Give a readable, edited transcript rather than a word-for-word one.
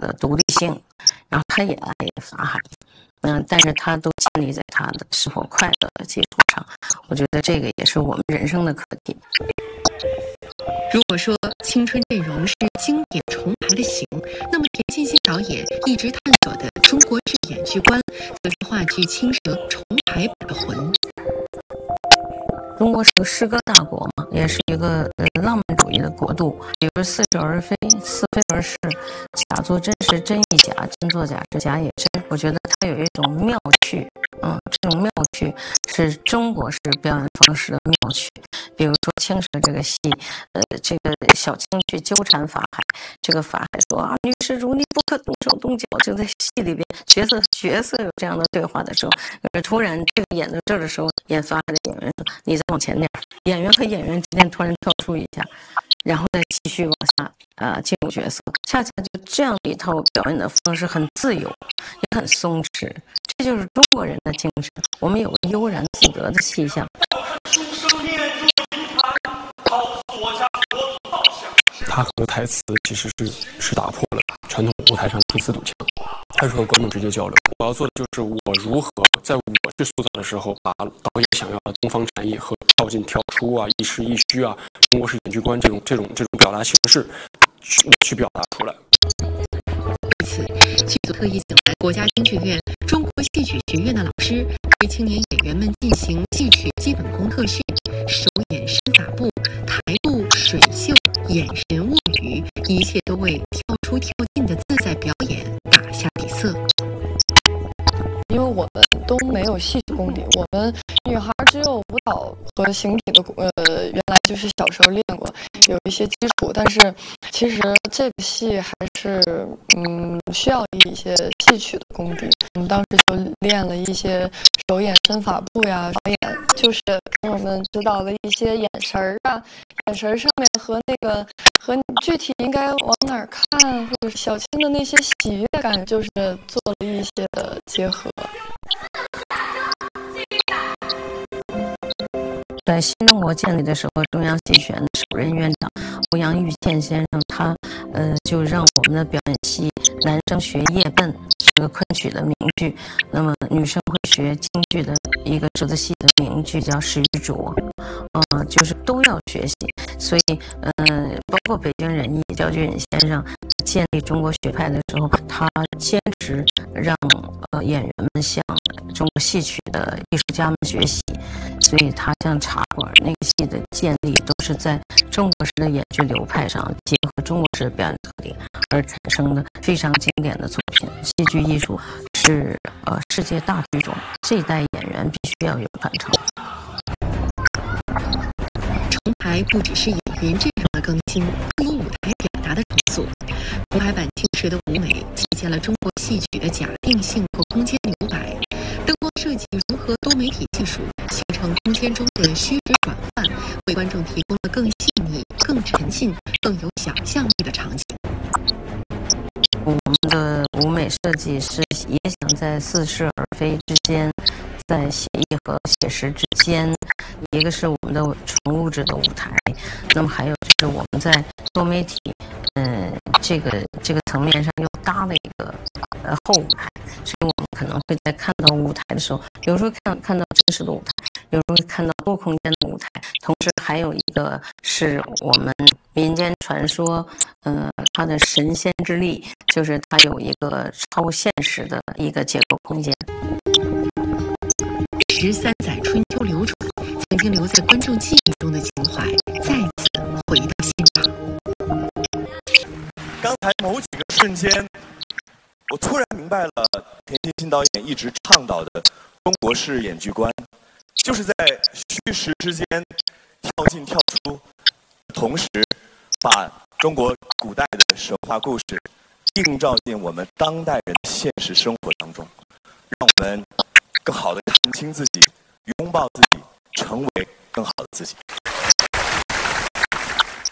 的独立性，然后他也爱法海，但是他都建立在他的是否快乐的基础上。我觉得这个也是我们人生的课题。 如果说青春阵容是经典重排的型，那么田沁鑫导演一直探索的中国式演剧观，则是话剧《青蛇》重排版的魂。 中国是个诗歌大国嘛，也是一个浪漫主义的国度。比如似是而非，似非而是，假作真时真亦假，真作假时假也真。我觉得它有一种妙趣，这种妙趣是中国式表演方式的妙趣。比如说《青蛇》这个戏，这个小青去纠缠法海，这个法海说啊，女施主，你不可动手动脚。就在戏里边，角色有这样的对话的时候，可是突然这个演到这儿的时候，演法海的演员说，你再往前点，演员和演员之间突然跳出一下，然后再继续往下进入角色，恰恰就这样一套表演的方式很自由，也很松弛，这就是中国人的精神。我们有个悠然自得的气象。 他很多台词其实是打破了传统舞台上的第四堵墙，他是和观众直接交流。我要做的就是我如何在我去塑造的时候，把导演想要的东方禅意和跳进跳出啊、亦实亦虚啊、中国式演剧观这种表达形式去表达出来。 为此，剧组特意请来国家京剧院中国戏曲学院的老师，为青年演员们进行戏曲基本功特训，手眼身法步、台步、水袖、眼神物语，一切都为跳出跳进的自在表演打下底色。 因为我们都没有戏曲功底，我们女孩只有舞蹈和形体的原来就是小时候练过，有一些基础，但是其实这个戏还是需要一些戏曲的功底。我们当时就练了一些手眼身法步呀，导演就是给我们指导了一些眼神啊，眼神上面和你具体应该往哪儿看，或者是小青的那些喜悦感，就是做了一些的结合。 在新中国建立的时候，中央戏剧院的首任院长欧阳玉倩先生，他就让我们的表演系男生学夜奔，是个昆曲的名剧，那么女生会学京剧的一个折子戏的名剧叫《石玉镯》，就是都要学习。所以包括北京人艺焦俊忍先生建立中国学派的时候，他坚持让演员们向中国戏曲的艺术家们学习，所以他像茶馆那个戏的建立都是在中国式的演剧流派上结合中国式的表演特点而产生的非常经典的作品。戏剧艺术是世界大剧种，这一代演员必须要有传承。 重排不只是演员阵容的更新，更有舞台表达的重塑。重排版青蛇的舞美体现了中国戏曲的假定性和空间留白，灯光设计融合多媒体技术，形成空间中的虚实转换，为观众提供了更细腻、更沉浸、更有想象力的场景。 我们的舞美设计是也想在似是而非之间，在写意和写实之间，一个是我们的纯物质的舞台，那么还有就是我们在多媒体这个层面上又搭了一个后舞台，所以我们可能会在看到舞台的时候，有时候看到真实的舞台，有时候会看到多空间的舞台，同时还有一个是我们民间传说，它的神仙之力，就是它有一个超现实的一个结构空间。 13载春秋流转，曾经留在观众记忆中的情怀，再次回到现场。 刚才某几个瞬间，我突然明白了田沁鑫导演一直倡导的中国式演剧观，就是在虚实之间跳进跳出，同时把中国古代的神话故事映照进我们当代人的现实生活当中，让我们更好的看清自己，拥抱自己，成为更好的自己。